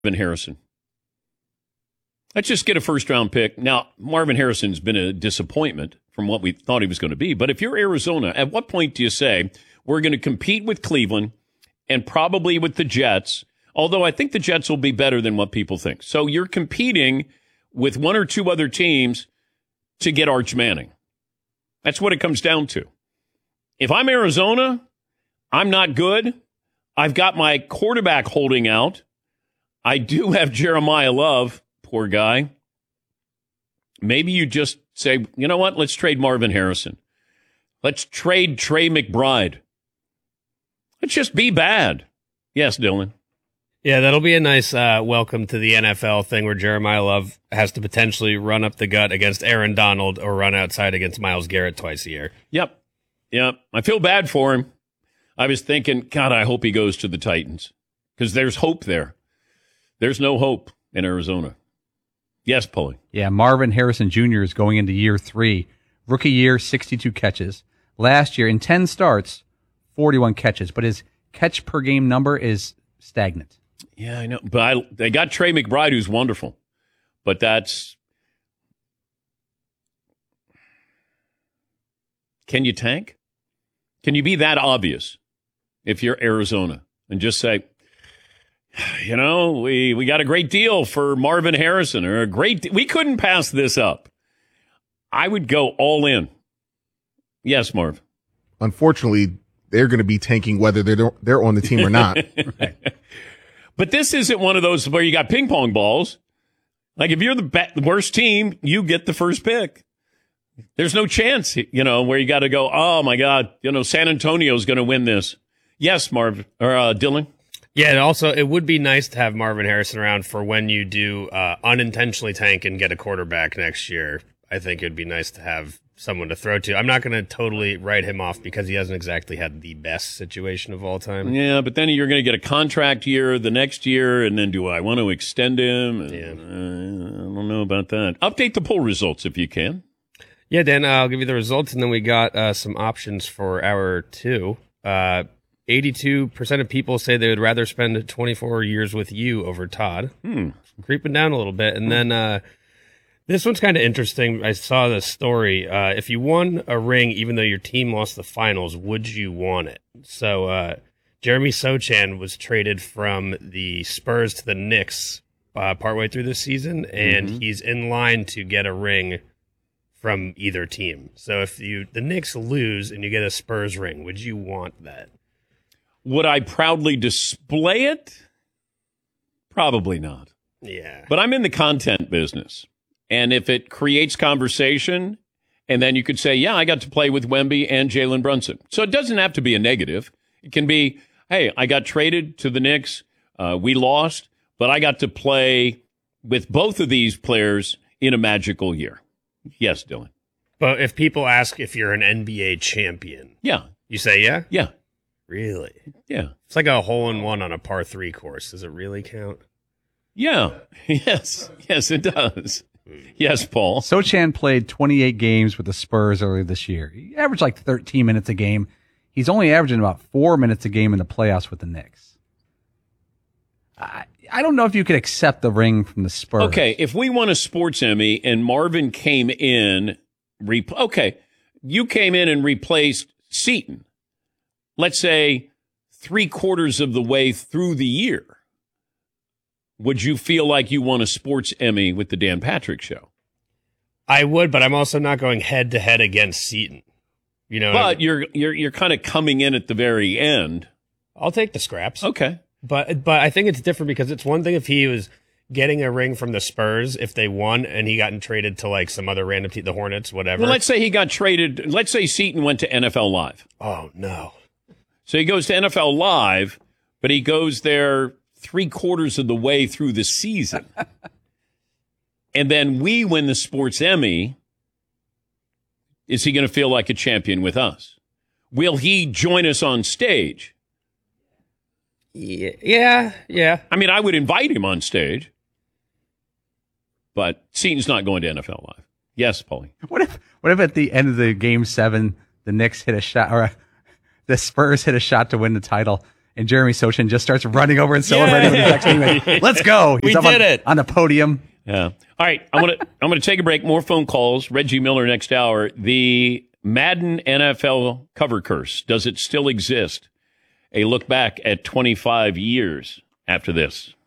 Marvin Harrison. Let's just get a first-round pick. Now, Marvin Harrison's been a disappointment from what we thought he was going to be. But if you're Arizona, at what point do you say, we're going to compete with Cleveland and probably with the Jets, although I think the Jets will be better than what people think. So you're competing with one or two other teams to get Arch Manning. That's what it comes down to. If I'm Arizona, I'm not good. I've got my quarterback holding out. I do have Jeremiah Love. Poor guy. Maybe you just say, you know what? Let's trade Marvin Harrison. Let's trade Trey McBride. Let's just be bad. Yes, Dylan. Yeah, that'll be a nice welcome to the NFL thing where Jeremiah Love has to potentially run up the gut against Aaron Donald or run outside against Myles Garrett twice a year. Yep. I feel bad for him. I was thinking, God, I hope he goes to the Titans because there's hope there. There's no hope in Arizona. Yes, Paulie. Yeah, Marvin Harrison Jr. is going into year 3. Rookie year, 62 catches. Last year, in 10 starts, 41 catches. But his catch per game number is stagnant. Yeah, I know. But they got Trey McBride, who's wonderful. But that's... Can you tank? Can you be that obvious if you're Arizona and just say... You know, we got a great deal for Marvin Harrison, or we couldn't pass this up. I would go all in. Yes, Marv. Unfortunately, they're going to be tanking whether they're on the team or not. Right. But this isn't one of those where you got ping pong balls. Like if you're the worst team, you get the first pick. There's no chance, where you got to go, oh my God, San Antonio's going to win this. Yes, Marv or Dylan. Yeah, and also it would be nice to have Marvin Harrison around for when you do unintentionally tank and get a quarterback next year. I think it'd be nice to have someone to throw to. I'm not going to totally write him off because he hasn't exactly had the best situation of all time. Yeah, but then you're going to get a contract year the next year, and then do I want to extend him? Yeah. I don't know about that. Update the poll results if you can. Yeah, Dan, I'll give you the results, and then we got some options for hour 2. 82% of people say they would rather spend 24 years with you over Todd. Creeping down a little bit. And then this one's kind of interesting. I saw the story. If you won a ring, even though your team lost the finals, would you want it? So Jeremy Sochan was traded from the Spurs to the Knicks partway through the season, and he's in line to get a ring from either team. So if the Knicks lose and you get a Spurs ring, would you want that? Would I proudly display it? Probably not. Yeah. But I'm in the content business. And if it creates conversation, and then you could say, yeah, I got to play with Wemby and Jalen Brunson. So it doesn't have to be a negative. It can be, hey, I got traded to the Knicks. We lost, but I got to play with both of these players in a magical year. Yes, Dylan. But if people ask if you're an NBA champion. Yeah. You say yeah? Yeah. Really? Yeah. It's like a hole-in-one on a par 3 course. Does it really count? Yeah. Yes, it does. Yes, Paul. Sochan played 28 games with the Spurs earlier this year. He averaged like 13 minutes a game. He's only averaging about 4 minutes a game in the playoffs with the Knicks. I don't know if you could accept the ring from the Spurs. Okay, if we won a sports Emmy and Marvin came in, you came in and replaced Seton. Let's say 3/4 of the way through the year, would you feel like you won a sports Emmy with the Dan Patrick Show? I would, but I'm also not going head to head against Seton. But you're kind of coming in at the very end. I'll take the scraps. Okay, but I think it's different because it's one thing if he was getting a ring from the Spurs if they won and he got traded to like some other random team, the Hornets, whatever. Well, let's say he got traded. Let's say Seton went to NFL Live. Oh no. So he goes to NFL Live, but he goes there 3/4 of the way through the season. And then we win the Sports Emmy. Is he going to feel like a champion with us? Will he join us on stage? Yeah. I mean, I would invite him on stage. But Seton's not going to NFL Live. Yes, Paulie. What if at the end of the Game 7, the Knicks hit a shot, or the Spurs hit a shot to win the title, and Jeremy Sochan just starts running over and celebrating with his next teammate. Like, let's go. We up did it. on the podium. Yeah. All right. I'm gonna take a break. More phone calls. Reggie Miller next hour. The Madden NFL cover curse. Does it still exist? A look back at 25 years after this.